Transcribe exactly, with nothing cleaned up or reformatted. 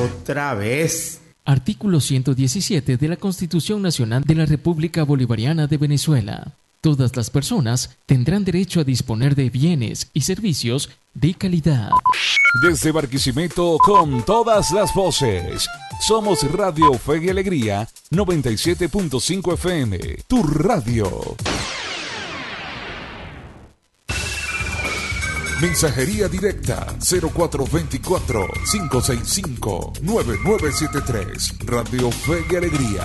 Otra vez. Artículo ciento diecisiete de la Constitución Nacional de la República Bolivariana de Venezuela. Todas las personas tendrán derecho a disponer de bienes y servicios de calidad. Desde Barquisimeto con todas las voces. Somos Radio Fe y Alegría noventa y siete punto cinco F M. Tu radio. Mensajería directa cero cuatro dos cuatro, cinco seis cinco, nueve nueve siete tres. Radio Fe y Alegría.